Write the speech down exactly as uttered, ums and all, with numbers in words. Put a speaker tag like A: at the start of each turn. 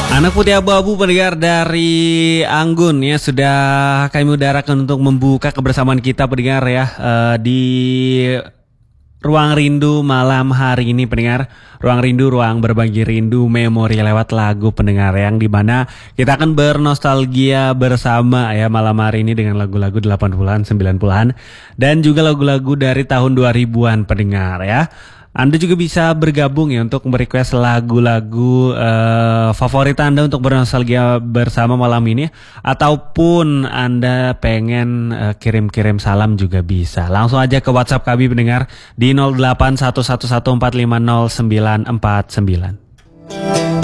A: Anak Putih Abu-Abu pendengar dari Anggun ya sudah kami udarakan untuk membuka kebersamaan kita pendengar ya eh, di Ruang Rindu malam hari ini pendengar. Ruang Rindu, ruang berbagi rindu, memori lewat lagu pendengar yang dimana kita akan bernostalgia bersama ya malam hari ini dengan lagu-lagu delapan puluhan, sembilan puluhan dan juga lagu-lagu dari tahun dua ribuan pendengar ya. Anda juga bisa bergabung ya untuk merequest lagu-lagu uh, favorit Anda untuk bernostalgia bersama malam ini. Ataupun Anda pengen uh, kirim-kirim salam juga bisa. Langsung aja ke WhatsApp kami pendengar di nol delapan satu satu satu empat lima nol sembilan empat sembilan.